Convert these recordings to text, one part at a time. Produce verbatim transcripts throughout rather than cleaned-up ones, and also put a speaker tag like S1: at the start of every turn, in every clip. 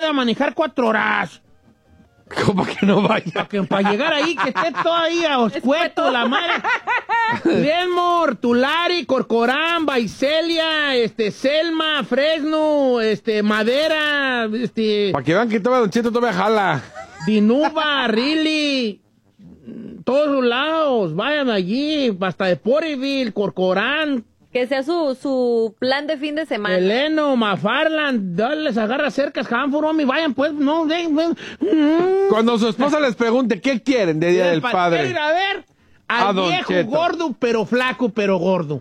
S1: vaya a manejar cuatro horas.
S2: ¿Cómo que no vaya?
S1: Para, que, para llegar ahí, que esté todo ahí a oscueto, la madre. Lenmore, Tulare, Corcoran, Vaiselia, este, Selma, Fresno, este, Madera, este...
S2: Para que vean que todavía Don Cheto todavía jala.
S1: Dinuba, Riley, todos los lados, vayan allí, hasta de Porterville, Corcoran.
S3: Que sea su, su plan de fin de semana.
S1: Eleno, McFarland, les agarra cerca, Hanford, homie, vayan pues, no, ven, ven.
S2: Cuando su esposa les pregunte qué quieren de Día del Padre.
S1: Quiero ir a ver al
S2: A Don
S1: viejo
S2: Cheto.
S1: gordo, pero flaco, pero gordo.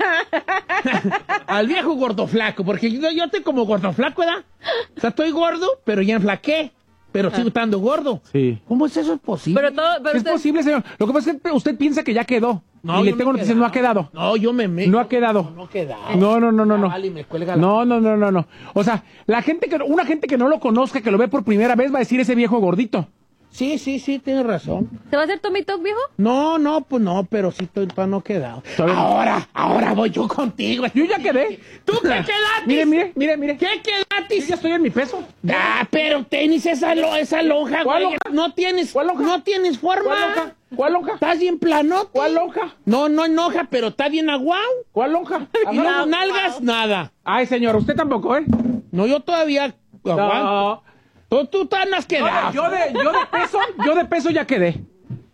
S1: Al viejo gordo flaco, porque yo, yo estoy como gordo flaco, ¿verdad? O sea, estoy gordo, pero ya enflaqué. Pero sigo estando gordo.
S2: Sí.
S1: ¿Cómo es eso posible?
S3: Pero todo, pero
S4: Es
S3: usted-
S4: posible, señor. Lo que pasa es que usted piensa que ya quedó.
S1: No,
S4: y le
S1: yo
S4: tengo
S1: no he
S4: noticias, no ha quedado.
S1: No, yo me meto.
S4: No ha quedado.
S1: No, no ha quedado.
S4: No, no, no, no, no.
S1: Ah, vale, me cuelga la-
S4: No, no, no, no, no. O sea, la gente que, una gente que no lo conozca, que lo ve por primera vez, va a decir ese viejo gordito.
S1: Sí, sí, sí, tienes razón.
S3: ¿Se va a hacer Tommy Talk, viejo?
S1: No, no, pues no, pero sí estoy todavía no he quedado.
S4: Todavía no.
S1: Ahora, ahora voy yo contigo.
S4: Yo ya quedé.
S1: ¿Tú qué quedaste?
S4: Mire, mire, mire, mire.
S1: ¿Qué quedaste?
S4: Yo ya estoy en mi peso.
S1: Ah, pero tenis esa, lo, esa lonja,
S4: ¿Cuál
S1: güey.
S4: lonja?
S1: No tienes,
S4: ¿Cuál lonja?
S1: no tienes forma.
S4: ¿Cuál lonja? ¿Cuál lonja?
S1: Estás bien planote.
S4: ¿Cuál lonja?
S1: No, no enoja, pero está bien aguau.
S4: ¿Cuál lonja?
S1: Y luego nalgas, nada.
S4: Ay, señor, usted tampoco, ¿eh?
S1: No, yo todavía aguanto.
S4: No.
S1: Tú, tú te andas
S4: Yo,
S1: quedado.
S4: yo de, yo de peso, yo de peso ya quedé.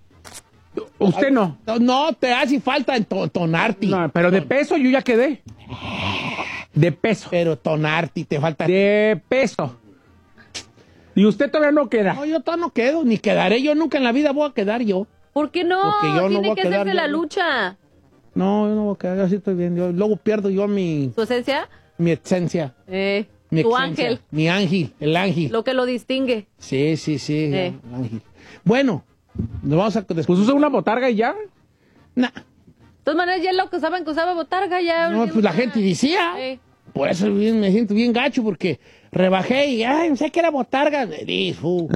S4: Usted no.
S1: No, te hace falta entonarte.
S4: No, pero de peso yo ya quedé. De peso.
S1: Pero tonarte, te falta.
S4: De peso. Y usted todavía no queda.
S1: No, yo todavía no quedo, ni quedaré. Yo nunca en la vida voy a quedar yo.
S3: ¿Por qué no?
S1: Porque yo no
S3: Tiene
S1: voy a
S3: que
S1: quedar
S3: hacerse
S1: yo,
S3: la
S1: ¿no?
S3: lucha.
S1: No, yo no voy a quedar, yo sí estoy bien. Yo, luego pierdo yo mi,
S3: ¿Su esencia?
S1: mi esencia.
S3: Eh,
S1: Mi
S3: tu
S1: esencia,
S3: ángel.
S1: Mi ángel, el ángel.
S3: Lo que lo distingue.
S1: Sí, sí, sí,
S3: Eh.
S1: el ángel. Bueno, nos vamos a...
S4: Pues usa una botarga y ya.
S1: Nah,
S3: De todas maneras, ya lo que usaban que usaba botarga, ya.
S1: no, pues la gente decía.
S3: Eh.
S1: Por eso bien- me siento bien gacho, porque rebajé y, ay, pensé que era botarga. Me di, fu.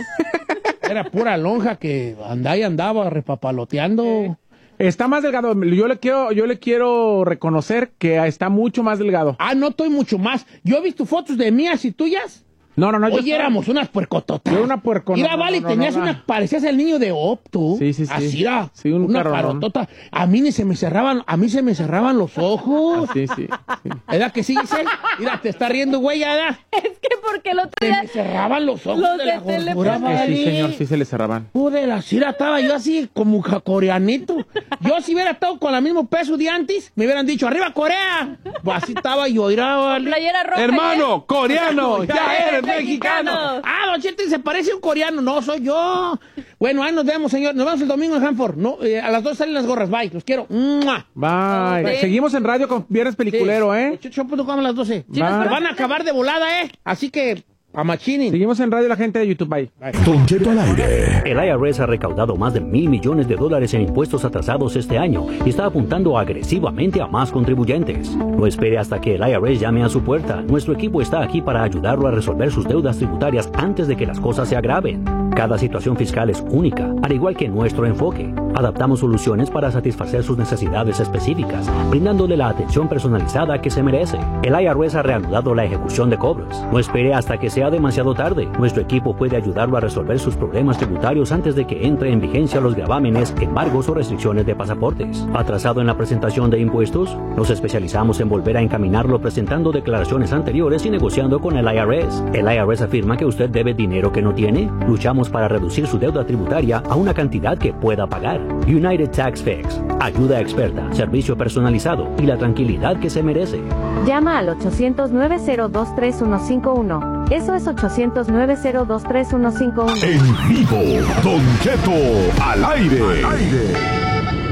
S1: Era pura lonja que andaba y andaba repapaloteando.
S4: Está más delgado. Yo le quiero, yo le quiero reconocer que está mucho más delgado.
S1: Ah, no estoy mucho más. Yo he visto fotos de mías y tuyas.
S4: No, no, no. yo
S1: Oye,
S4: estaba-
S1: éramos unas puercototas.
S4: Yo era una puerco-
S1: Mira,
S4: no, no,
S1: vale,
S4: no,
S1: tenías
S4: no, no.
S1: una... Parecías el niño de Op, tú.
S4: Sí, sí, sí.
S1: Así era.
S4: Sí, un
S1: una
S4: carrerón.
S1: parotota. A mí ni se me cerraban, a mí se me cerraban los ojos.
S4: Sí, sí, sí.
S1: ¿Verdad que sí, Giselle? Mira, te está riendo, güey, ¿verdad?
S3: Es que porque el otro
S1: Se
S3: día.
S1: me cerraban los ojos
S3: Los
S1: de la
S3: de tele-
S1: gordura,
S3: Es
S4: Que
S1: vale.
S4: sí, señor, sí se le cerraban.
S1: Joder, así la estaba yo así como ja- coreanito. Yo si hubiera estado con el mismo peso de antes, me hubieran dicho, ¡arriba Corea! Pues así estaba yo, mira, vale.
S3: Playera roja.
S2: Hermano, coreano, ya
S3: Ya
S2: eres
S3: eres
S2: mexicano.
S3: mexicano.
S1: Ah, Don Cheto, se parece a un coreano. No, soy yo. Bueno, ahí nos vemos, señor. Nos vemos el domingo en Hanford. No, eh, a las dos salen las gorras. Bye, los quiero. ¡Mua!
S4: Bye.
S3: Ok.
S4: Seguimos en radio con Viernes Peliculero, ¿eh?
S1: ocho punto com a las doce.
S4: Bye.
S1: Me van a acabar de volada, ¿eh? Así que, a machinin.
S4: Seguimos en radio la gente de YouTube. Bye.
S5: Don Cheto al aire.
S6: El I R S ha recaudado más de mil millones de dólares en impuestos atrasados este año y está apuntando agresivamente a más contribuyentes. No espere hasta que el I R S llame a su puerta. Nuestro equipo está aquí para ayudarlo a resolver sus deudas tributarias antes de que las cosas se agraven. Cada situación fiscal es única, al igual que nuestro enfoque. Adaptamos soluciones para satisfacer sus necesidades específicas, brindándole la atención personalizada que se merece. El I R S ha reanudado la ejecución de cobros. No espere hasta que sea demasiado tarde. Nuestro equipo puede ayudarlo a resolver sus problemas tributarios antes de que entre en vigencia los gravámenes, embargos o restricciones de pasaportes. ¿Atrasado en la presentación de impuestos? Nos especializamos en volver a encaminarlo presentando declaraciones anteriores y negociando con el I R S. El I R S afirma que usted debe dinero que no tiene. Luchamos para reducir su deuda tributaria a una cantidad que pueda pagar. United Tax Fix. Ayuda experta, servicio personalizado y la tranquilidad que se merece.
S7: Llama al ochocientos, nueve cero dos, tres uno cinco uno. Eso es ochocientos, nueve cero dos, tres uno cinco uno.
S5: En vivo, Don Cheto al aire. Al aire.